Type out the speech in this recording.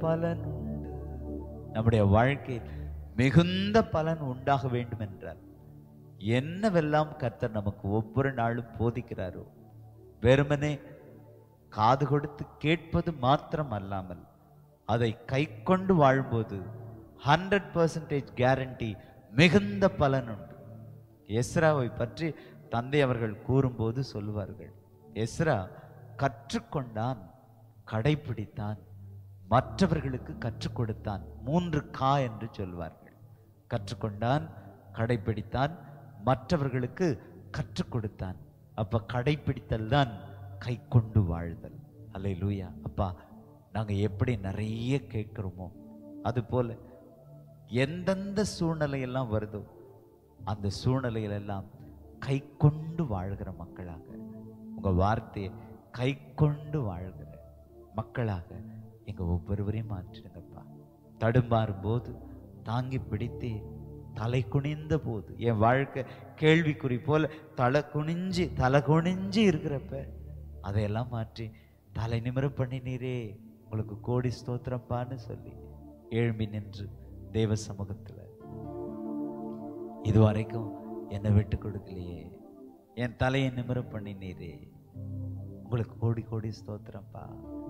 பலன் உண்டு. நம்முடைய வாழ்க்கையில் மிகுந்த பலன் உண்டாக வேண்டும் என்றால் என்னவெல்லாம் கர்த்தர் நமக்கு ஒவ்வொரு நாளும் போதிக்கிறாரோ, வெறுமனே காது கொடுத்து கேட்பது மாத்திரம் அல்லாமல் அதை கை கொண்டு வாழும்போது 100% கேரண்டி மிகுந்த பலன் உண்டு. எஸ்ராவை பற்றி தந்தை அவர்கள் கூறும்போது சொல்லுவார்கள், எஸ்ரா கற்றுக்கொண்டான், கடைபிடித்தான், மற்றவர்களுக்கு கற்றுக் கொடுத்தான். 3 கா என்று சொல்வார்கள். கற்றுக்கொண்டான், கடைபிடித்தான், மற்றவர்களுக்கு கற்றுக் கொடுத்தான். அப்ப கடைபிடித்தல் தான் கை கொண்டு வாழ்தல். அல்லேலூயா. அப்பா, நாங்க எப்படி நிறைய கேட்கிறோமோ அது போல எந்தெந்த சூழ்நிலையெல்லாம் வருதோ அந்த சூழ்நிலையிலெல்லாம் கை கொண்டு வாழ்கிற மக்களாக, உங்க வார்த்தையை கை கொண்டு வாழ்கிற மக்களாக எங்க ஒவ்வொருவரையும் மாற்றிடுங்கப்பா. தடுமாறும் போது தாங்கி பிடித்தே, தலை குனிந்த போது, என் வாழ்க்கை கேள்விக்குறி போல தலை குனிஞ்சு இருக்கிறப்ப அதையெல்லாம் மாற்றி தலை நிமிர பண்ணினீரே, உங்களுக்கு கோடி ஸ்தோத்திரப்பான்னு சொல்லி எழும்பி நின்று தேவ சமூகத்துல, இதுவரைக்கும் என்னை விட்டு கொடுக்கலையே, என் தலையை நிமிர பண்ணினீரே, உங்களுக்கு கோடி கோடி ஸ்தோத்திரப்பா.